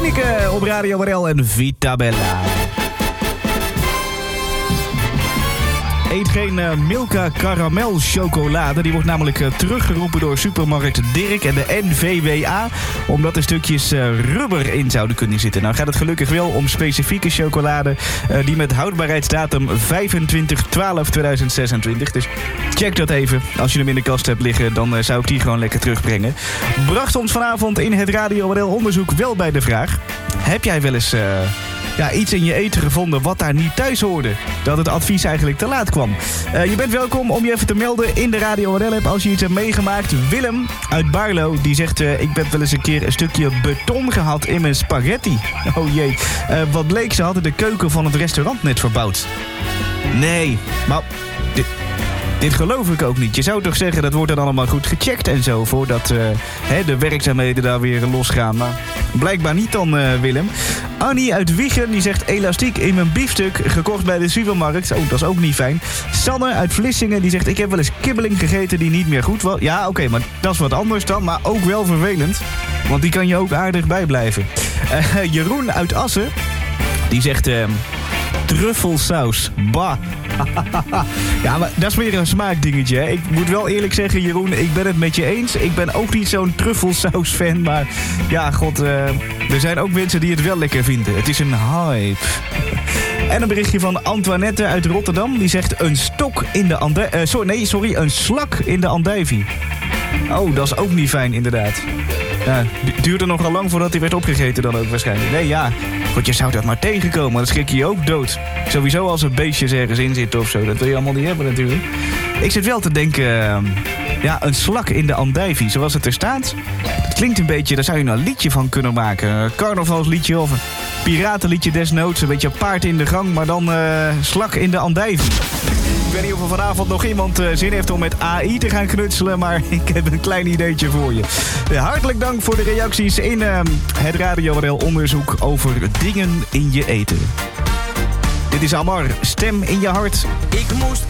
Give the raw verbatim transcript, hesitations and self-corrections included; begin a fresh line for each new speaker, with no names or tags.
Tineke op Radio Marel en Vitabella. Eet geen uh, Milka Caramel chocolade. Die wordt namelijk uh, teruggeroepen door supermarkt Dirk en de N V W A. Omdat er stukjes uh, rubber in zouden kunnen zitten. Nou gaat het gelukkig wel om specifieke chocolade. Uh, die met houdbaarheidsdatum vijfentwintig twaalf tweeduizend zesentwintig. Dus check dat even. Als je hem in de kast hebt liggen, dan uh, zou ik die gewoon lekker terugbrengen. Bracht ons vanavond in het Radio Marel onderzoek wel bij de vraag: heb jij wel eens... Uh, Ja, iets in je eten gevonden wat daar niet thuis hoorde? Dat het advies eigenlijk te laat kwam. Uh, je bent welkom om je even te melden in de Radio Marel app als je iets hebt meegemaakt. Willem uit Barlo, die zegt... Uh, ik ben wel eens een keer een stukje beton gehad in mijn spaghetti. Oh jee. Uh, wat bleek, ze hadden de keuken van het restaurant net verbouwd. Nee, maar... Dit, dit geloof ik ook niet. Je zou toch zeggen, dat wordt dan allemaal goed gecheckt en zo... voordat uh, hè, de werkzaamheden daar weer losgaan. Maar blijkbaar niet dan, uh, Willem. Annie uit Wiegen, die zegt elastiek in mijn biefstuk, gekocht bij de supermarkt. Oh, dat is ook niet fijn. Sanne uit Vlissingen, die zegt... ik heb wel eens kibbeling gegeten die niet meer goed was. Ja, oké, okay, maar dat is wat anders dan. Maar ook wel vervelend. Want die kan je ook aardig bijblijven. Uh, Jeroen uit Assen, die zegt... Uh, truffelsaus. Bah. Ja, maar dat is weer een smaakdingetje, hè. Ik moet wel eerlijk zeggen, Jeroen, ik ben het met je eens. Ik ben ook niet zo'n truffelsaus-fan, maar ja, god, uh, er zijn ook mensen die het wel lekker vinden. Het is een hype. En een berichtje van Antoinette uit Rotterdam. Die zegt een stok in de andijvie. Uh, sorry, nee, sorry, een slak in de andijvie. Oh, dat is ook niet fijn, inderdaad. Ja, het duurde nogal lang voordat hij werd opgegeten dan ook waarschijnlijk. Nee, ja. God, je zou dat maar tegenkomen. Dan schrik je je ook dood. Sowieso als er beestjes ergens in zitten of zo. Dat wil je allemaal niet hebben natuurlijk. Ik zit wel te denken... Uh, ja, een slak in de andijvie, zoals het er staat. Het klinkt een beetje, daar zou je nou een liedje van kunnen maken. Een carnavalsliedje of een piratenliedje desnoods. Een beetje paard in de gang, maar dan uh, slak in de andijvie. Ik weet niet of er vanavond nog iemand uh, zin heeft om met A I te gaan knutselen, maar ik heb een klein ideetje voor je. Uh, hartelijk dank voor de reacties in uh, het Radio Marel onderzoek over dingen in je eten. Dit is Amar, stem in je hart.
Ik moest